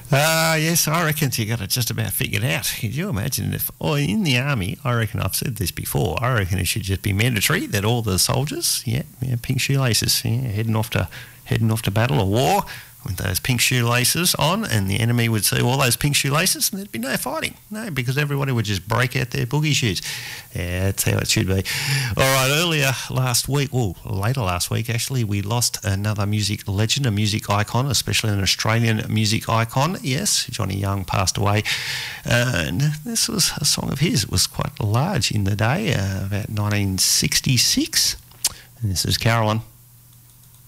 Yes, I reckon you got it just about figured out. Could you imagine if, or in the army, I reckon I've said this before, I reckon it should just be mandatory that all the soldiers, pink shoelaces, heading off to battle or war with those pink shoelaces on, and the enemy would see all those pink shoelaces and there'd be no fighting. No, because everybody would just break out their boogie shoes. Yeah, that's how it should be. All right, later last week actually, we lost another music legend, a music icon, especially an Australian music icon. Yes, Johnny Young passed away. And this was a song of his. It was quite large in the day, about 1966. And this is Carolyn.